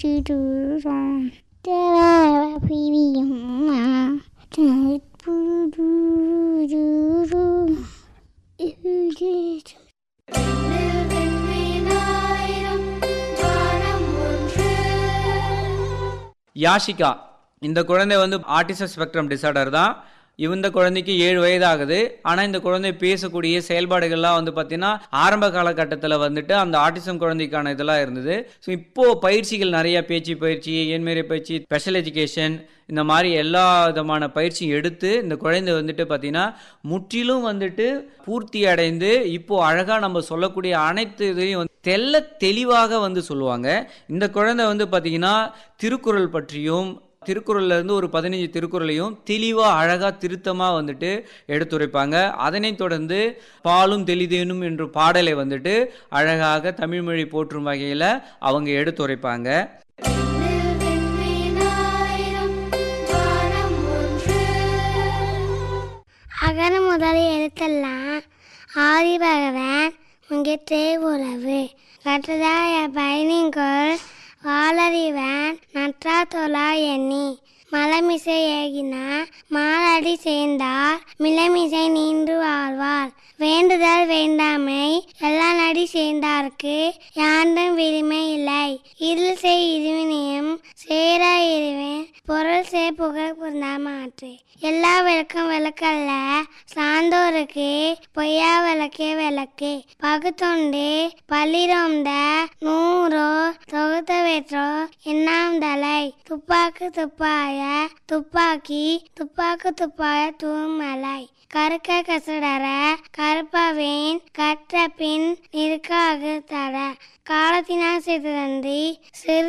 யாஷிகா இந்த குழந்தை autism spectrum disorder தான். இந்த குழந்தைக்கு 7 வயது ஆகுது. ஆனால் இந்த குழந்தை பேசக்கூடிய செயல்பாடுகள்லாம் பார்த்தீங்கன்னா ஆரம்ப காலகட்டத்தில் அந்த ஆட்டிசம் குழந்தைக்கான இதெல்லாம் இருந்தது. ஸோ இப்போது பயிற்சிகள் நிறைய, பேச்சு பயிற்சி, ஏன்மேரி பயிற்சி, ஸ்பெஷல் எஜுகேஷன், இந்த மாதிரி எல்லா விதமான பயிற்சியும் எடுத்து இந்த குழந்தை பார்த்தீங்கன்னா முற்றிலும் பூர்த்தி அடைந்து இப்போது அழகாக நம்ம சொல்லக்கூடிய அனைத்து இதையும் தெளிவாக சொல்லுவாங்க. இந்த குழந்தை பார்த்தீங்கன்னா திருக்குறள் பற்றியும், திருக்குறள்ல இருந்து ஒரு 15 திருக்குறளையும் தெளிவா அழகா திருத்தமா எடுத்துரைப்பாங்க. அதனைத் தொடர்ந்து பாலும் தெளிதேனும் என்ற பாடலை அழகாக தமிழ் மொழி போற்றும் வகையில அவங்க எடுத்துரைப்பாங்க. அகர முதல் எழுத்தெல்லாம் ஆதி பகவான் முங்கத்தே உறவு கற்றதாய பயணிகள் வாளறிவன் நற்றா தொழா எண்ணி மலமிசை ஏகினா மாலடி சேர்ந்தார் மிளமிசை நீண்டு வாழ்வார் வேண்டுதல் வேண்டாமை எல்லா நடி சேர்ந்தார்க்கு யாண்டும் விளிமை இல்லை இருள் செய் இருவினையும் சேரா இருவேன் பொருள் சே புகழ் புரிந்தா மாற்று எல்லா விளக்கும் விளக்கல்ல சான்றோருக்கு பொய்யா விளக்கே விளக்கு பகுத்தொண்டு பள்ளிரோந்த நூறோ தொகுத்த வேற்றோ எண்ணாம் தலை துப்பாக்கு துப்பாய துப்பாக்கி துப்பாக்கு துப்பாய தூமலை கருக்க கசடர கருப்பவேன் கற்ற பின் இருக்காக தர காலத்தினால் செய்தன்றி சிறு